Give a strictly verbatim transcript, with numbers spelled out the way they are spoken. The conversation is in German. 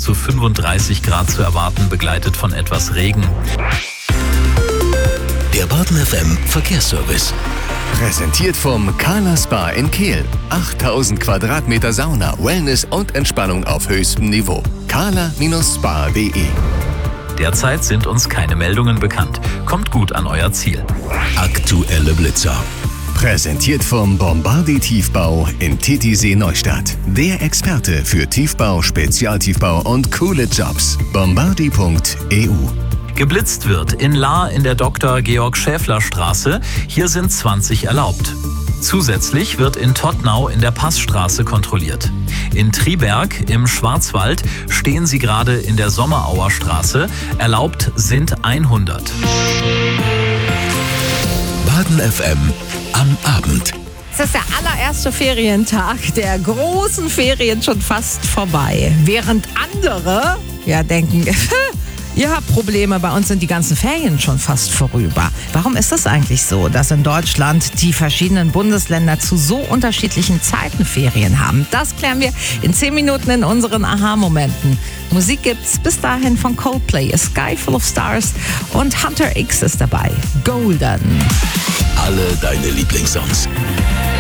zu fünfunddreißig Grad zu erwarten, begleitet von etwas Regen. Der Baden F M Verkehrsservice. Präsentiert vom Carla Spa in Kehl. achttausend Quadratmeter Sauna, Wellness und Entspannung auf höchstem Niveau. carla Spa punkt de. Derzeit sind uns keine Meldungen bekannt. Kommt gut an euer Ziel. Aktuelle Blitzer. Präsentiert vom Bombardi Tiefbau in Titisee Neustadt. Der Experte für Tiefbau, Spezialtiefbau und coole Jobs. bombardi punkt e u. Geblitzt wird in Lahr in der Doktor Georg Schäffler Straße. Hier sind zwanzig erlaubt. Zusätzlich wird in Tottnau in der Passstraße kontrolliert. In Triberg im Schwarzwald stehen sie gerade in der Sommerauer Straße. Erlaubt sind hundert. Baden F M am Abend. Es ist der allererste Ferientag der großen Ferien schon fast vorbei. Während andere ja denken, ihr habt Probleme, bei uns sind die ganzen Ferien schon fast vorüber. Warum ist es eigentlich so, dass in Deutschland die verschiedenen Bundesländer zu so unterschiedlichen Zeiten Ferien haben? Das klären wir in zehn Minuten in unseren Aha-Momenten. Musik gibt's bis dahin von Coldplay, A Sky Full of Stars und Hunter X ist dabei. Golden. Alle deine Lieblingssongs.